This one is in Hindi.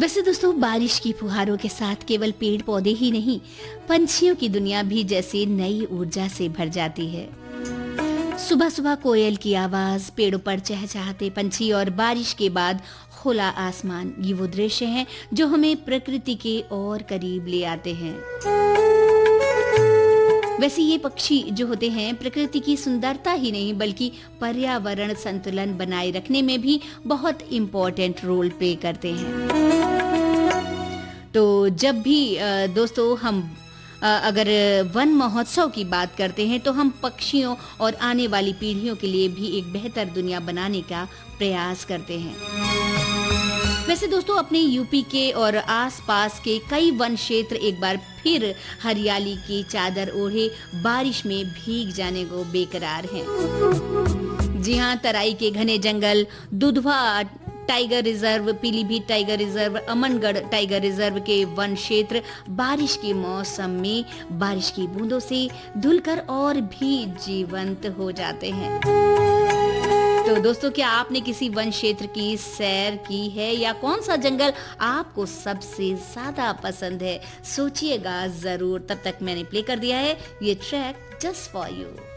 वैसे दोस्तों, बारिश की फुहारों के साथ केवल पेड़ पौधे ही नहीं, पंछियों की दुनिया भी जैसे नई ऊर्जा से भर जाती है। सुबह सुबह कोयल की आवाज, पेड़ों पर चहचहाते पंछी और बारिश के बाद खुला आसमान, ये वो दृश्य हैं जो हमें प्रकृति के और करीब ले आते हैं। वैसे ये पक्षी जो होते हैं प्रकृति की सुंदरता ही नहीं बल्कि पर्यावरण संतुलन बनाए रखने में भी बहुत इम्पोर्टेंट रोल प्ले करते हैं। तो जब भी दोस्तों हम अगर वन महोत्सव की बात करते हैं तो हम पक्षियों और आने वाली पीढ़ियों के लिए भी एक बेहतर दुनिया बनाने का प्रयास करते हैं। वैसे दोस्तों, अपने यूपी के और आसपास के कई वन क्षेत्र एक बार फिर हरियाली की चादर ओढ़े बारिश में भीग जाने को बेकरार हैं। जी हाँ, तराई के घने जंगल, Dudhwa tiger reserve, Pilibhit tiger reserve, Amangarh tiger reserve के वन क्षेत्र बारिश के मौसम में बारिश की बूंदों से धुलकर और भी जीवंत हो जाते हैं। तो दोस्तों, क्या आपने किसी वन क्षेत्र की सैर की है या कौन सा जंगल आपको सबसे ज्यादा पसंद है? सोचिएगा जरूर। तब तक मैंने प्ले कर दिया है ये ट्रैक जस्ट फॉर यू।